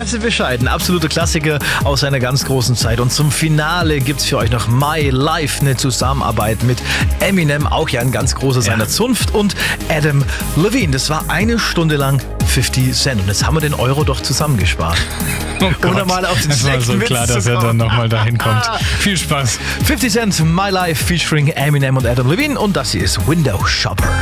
Sie bescheiden. Absolute Klassiker aus einer ganz großen Zeit. Und zum Finale gibt's für euch noch My Life, eine Zusammenarbeit mit Eminem, auch ja ein ganz großer seiner Zunft, und Adam Levine. Das war 1 Stunde lang 50 Cent. Und jetzt haben wir den Euro doch zusammengespart. Oh Gott, Oder mal auf den es war so schlechten klar, Witz dass zu er dann kommen. nochmal dahin kommt. Viel Spaß. 50 Cent, My Life featuring Eminem und Adam Levine. Und das hier ist Window Shopper.